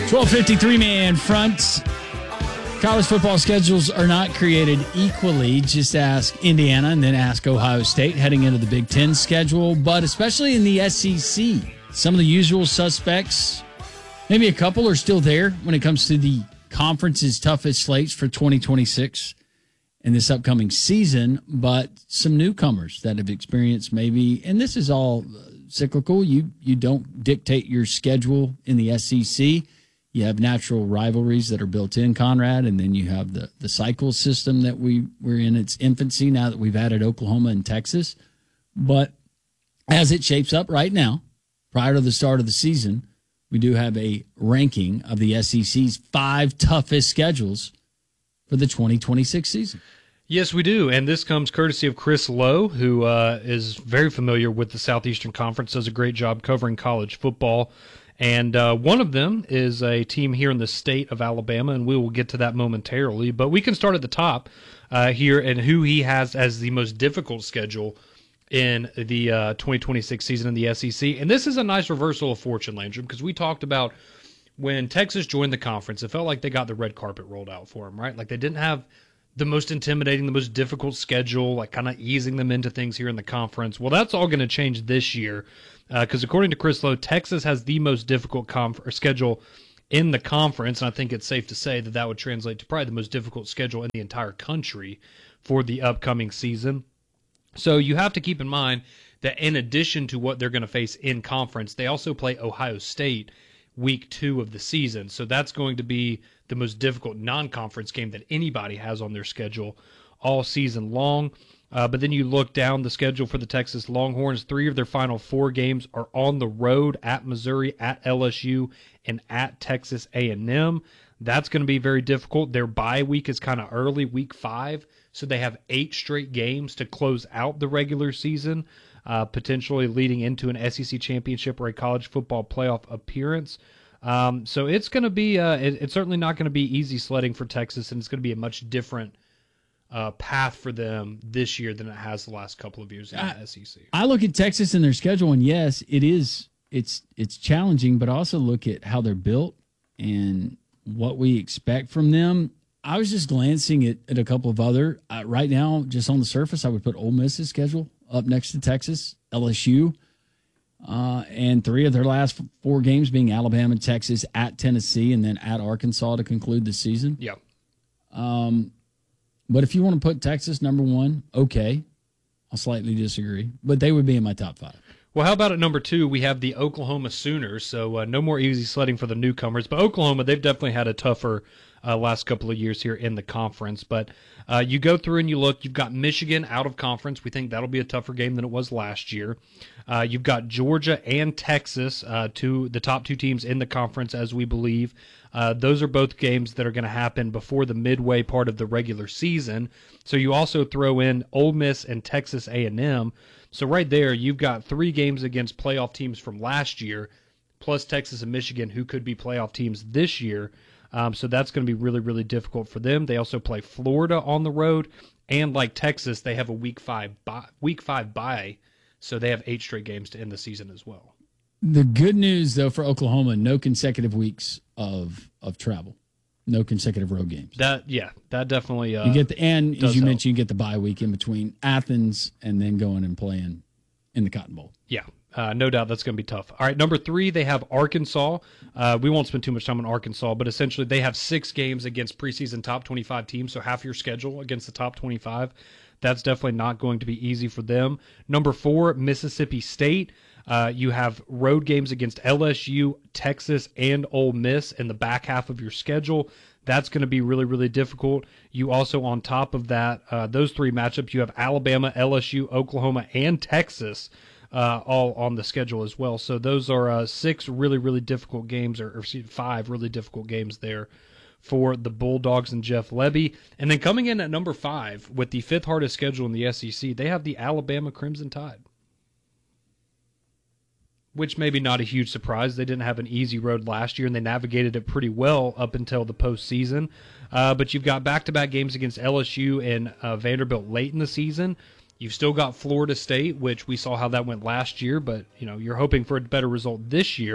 12:53 man front. College football schedules are not created equally. Just ask Indiana and then ask Ohio State heading into the Big Ten schedule. But especially in the SEC, some of the usual suspects, maybe a couple are still there when it comes to the conference's toughest slates for 2026 in this upcoming season. But some newcomers that have experienced maybe, and this is all cyclical. You don't dictate your schedule in the SEC. You have natural rivalries that are built in, Conrad, and then you have the cycle system that we're in its infancy now that we've added Oklahoma and Texas. But as it shapes up right now, prior to the start of the season, we do have a ranking of the SEC's 5 toughest schedules for the 2026 season. Yes, we do, and this comes courtesy of Chris Lowe, who is very familiar with the Southeastern Conference, does a great job covering college football. And one of them is a team here in the state of Alabama, and we will get to that momentarily. But we can start at the top here and who he has as the most difficult schedule in the 2026 season in the SEC. And this is a nice reversal of fortune, Landrum, because we talked about when Texas joined the conference, it felt like they got the red carpet rolled out for them, right? Like they didn't have the most intimidating, the most difficult schedule, like kind of easing them into things here in the conference. Well, that's all going to change this year because according to Chris Lowe, Texas has the most difficult schedule in the conference, and I think it's safe to say that that would translate to probably the most difficult schedule in the entire country for the upcoming season. So you have to keep in mind that in addition to what they're going to face in conference, they also play Ohio State week 2 of the season. So that's going to be the most difficult non-conference game that anybody has on their schedule all season long. But then you look down the schedule for the Texas Longhorns. 3 of their final 4 games are on the road at Missouri, at LSU, and at Texas A&M. That's going to be very difficult. Their bye week is kind of early, week 5. So they have 8 straight games to close out the regular season, potentially leading into an SEC championship or a college football playoff appearance. So it's going to be, it's certainly not going to be easy sledding for Texas, and it's going to be a much different path for them this year than it has the last couple of years in the SEC. I look at Texas and their schedule, and yes, it's challenging, but I also look at how they're built and what we expect from them. I was just glancing at a couple of other, right now, just on the surface, I would put Ole Miss's schedule up next to Texas, LSU, and 3 of their last 4 games being Alabama, Texas, at Tennessee, and then at Arkansas to conclude the season. Yeah. But if you want to put Texas number 1, okay. I'll slightly disagree, but they would be in my top 5. Well, how about at number 2, we have the Oklahoma Sooners, so no more easy sledding for the newcomers. But Oklahoma, they've definitely had a tougher last couple of years here in the conference. But you go through and you look, you've got Michigan out of conference. We think that'll be a tougher game than it was last year. You've got Georgia and Texas, the top 2 teams in the conference, as we believe. Those are both games that are going to happen before the midway part of the regular season. So you also throw in Ole Miss and Texas A&M. So right there, you've got 3 games against playoff teams from last year, plus Texas and Michigan, who could be playoff teams this year. So that's going to be really, really difficult for them. They also play Florida on the road, and like Texas, they have a week 5 bye, so they have 8 straight games to end the season as well. The good news, though, for Oklahoma, no consecutive weeks of travel. No consecutive road games. That definitely you get and as you help. mentioned, you get the bye week in between Athens and then going and playing in the Cotton Bowl. Yeah, no doubt that's going to be tough. All right, number 3, they have Arkansas. We won't spend too much time on Arkansas, but essentially they have 6 games against preseason top 25 teams, so half your schedule against the top 25. That's definitely not going to be easy for them. Number 4, Mississippi State. You have road games against LSU, Texas, and Ole Miss in the back half of your schedule. That's going to be really, really difficult. You also, on top of that, those 3 matchups, you have Alabama, LSU, Oklahoma, and Texas all on the schedule as well. So those are 6 really, really difficult games, or 5 really difficult games there for the Bulldogs and Jeff Lebby. And then coming in at number 5 with the 5th hardest schedule in the SEC, they have the Alabama Crimson Tide, which maybe not a huge surprise. They didn't have an easy road last year, and they navigated it pretty well up until the postseason. But you've got back-to-back games against LSU and Vanderbilt late in the season. You've still got Florida State, which we saw how that went last year, but you're hoping for a better result this year.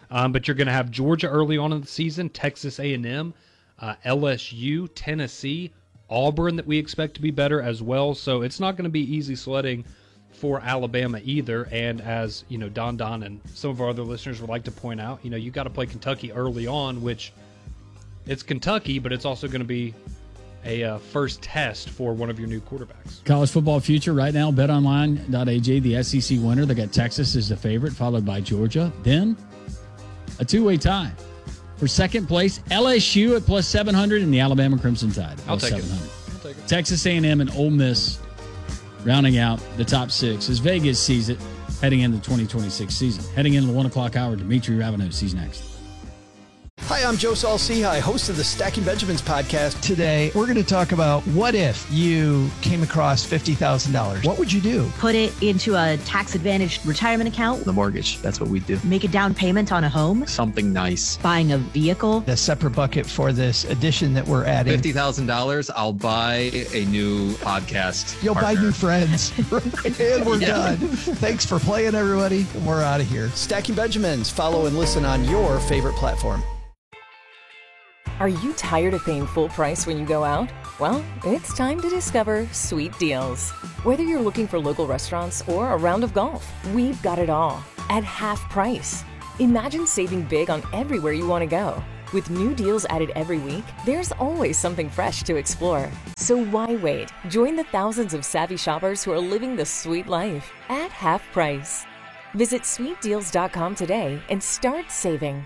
But you're going to have Georgia early on in the season, Texas A&M, LSU, Tennessee, Auburn that we expect to be better as well. So it's not going to be easy sledding for Alabama either. And as Don and some of our other listeners would like to point out, you got to play Kentucky early on, which it's Kentucky, but it's also going to be a first test for one of your new quarterbacks. College football future right now, betonline.ag, the SEC winner. They got Texas as the favorite, followed by Georgia. Then a two-way tie for second place, LSU at plus 700 and the Alabama Crimson Tide at plus 700. I'll take it. Texas A&M and Ole Miss rounding out the top six as Vegas sees it heading into the 2026 season. Heading into the 1 o'clock hour, Dimitri Ravenos. He's next. Hi, I'm Joe Saul-Sehy, host of the Stacking Benjamins podcast. Today, we're going to talk about what if you came across $50,000? What would you do? Put it into a tax-advantaged retirement account. The mortgage, that's what we do. Make a down payment on a home. Something nice. Buying a vehicle. A separate bucket for this addition that we're adding. $50,000, I'll buy a new podcast. You'll partner. buy new friends. And we're done. Thanks for playing, everybody. We're out of here. Stacking Benjamins. Follow and listen on your favorite platform. Are you tired of paying full price when you go out? Well, it's time to discover Sweet Deals. Whether you're looking for local restaurants or a round of golf, we've got it all at half price. Imagine saving big on everywhere you want to go. With new deals added every week, there's always something fresh to explore. So why wait? Join the thousands of savvy shoppers who are living the sweet life at half price. Visit sweetdeals.com today and start saving.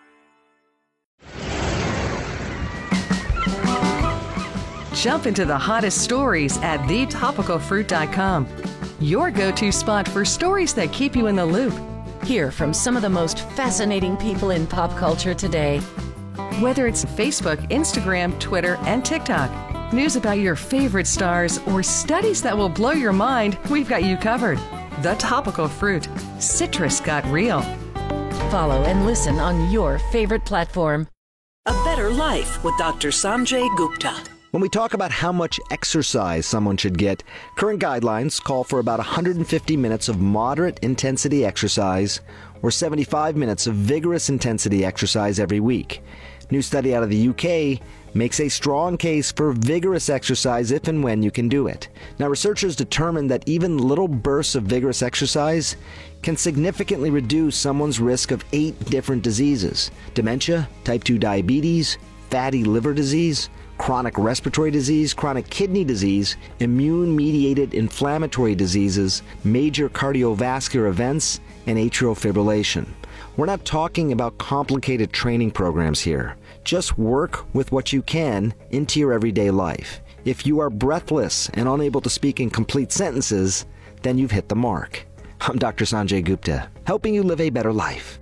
Jump into the hottest stories at thetopicalfruit.com. Your go-to spot for stories that keep you in the loop. Hear from some of the most fascinating people in pop culture today. Whether it's Facebook, Instagram, Twitter, and TikTok, news about your favorite stars, or studies that will blow your mind, we've got you covered. The Topical Fruit. Citrus got real. Follow and listen on your favorite platform. A Better Life with Dr. Sanjay Gupta. When we talk about how much exercise someone should get, current guidelines call for about 150 minutes of moderate intensity exercise or 75 minutes of vigorous intensity exercise every week. New study out of the UK makes a strong case for vigorous exercise if and when you can do it. Now, researchers determined that even little bursts of vigorous exercise can significantly reduce someone's risk of 8 different diseases: dementia, type 2 diabetes, fatty liver disease, chronic respiratory disease, chronic kidney disease, immune-mediated inflammatory diseases, major cardiovascular events, and atrial fibrillation. We're not talking about complicated training programs here. Just work with what you can into your everyday life. If you are breathless and unable to speak in complete sentences, then you've hit the mark. I'm Dr. Sanjay Gupta, helping you live a better life.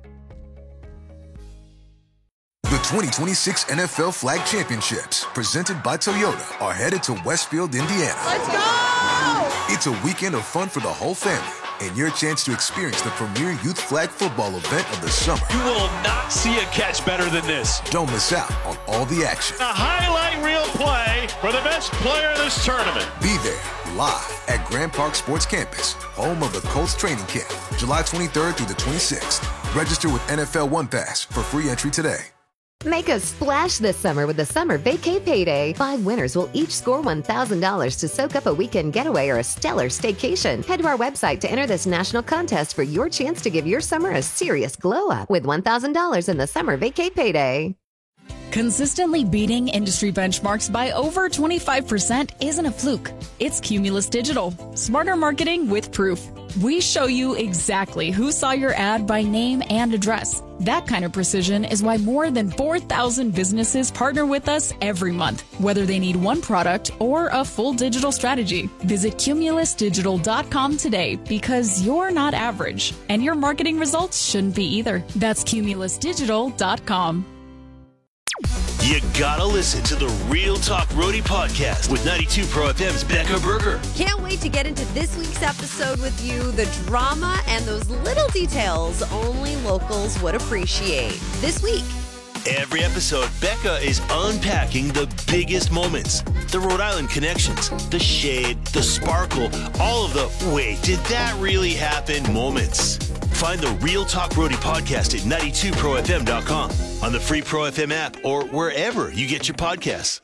The 2026 NFL Flag Championships, presented by Toyota, are headed to Westfield, Indiana. Let's go! It's a weekend of fun for the whole family and your chance to experience the premier youth flag football event of the summer. You will not see a catch better than this. Don't miss out on all the action. A highlight reel play for the best player in this tournament. Be there live at Grand Park Sports Campus, home of the Colts training camp, July 23rd through the 26th. Register with NFL One Pass for free entry today. Make a splash this summer with the Summer Vacay Payday. 5 winners will each score $1,000 to soak up a weekend getaway or a stellar staycation. Head to our website to enter this national contest for your chance to give your summer a serious glow up with $1,000 in the Summer Vacay Payday. Consistently beating industry benchmarks by over 25% isn't a fluke. It's Cumulus Digital. Smarter marketing with proof. We show you exactly who saw your ad by name and address. That kind of precision is why more than 4,000 businesses partner with us every month, whether they need one product or a full digital strategy. Visit cumulusdigital.com today because you're not average, and your marketing results shouldn't be either. That's cumulusdigital.com. You gotta listen to the Real Talk Roadie podcast with 92 Pro FM's Becca Berger. Can't wait to get into this week's episode with you. The drama and those little details only locals would appreciate. This week. Every episode, Becca is unpacking the biggest moments, the Rhode Island connections, the shade, the sparkle, all of the wait, did that really happen moments. Find the Real Talk Roadie podcast at 92profm.com, on the free Pro FM app, or wherever you get your podcasts.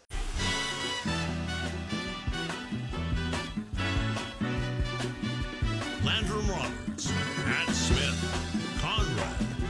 Landrum Roberts at